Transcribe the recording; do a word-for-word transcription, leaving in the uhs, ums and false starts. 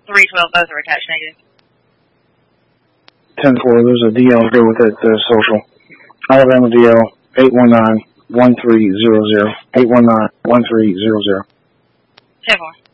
three twelve, both are attached negative. ten four, there's a D L here with that uh, social. Alabama D L, eight one nine, one three zero zero. eight one nine, one three zero zero. ten four.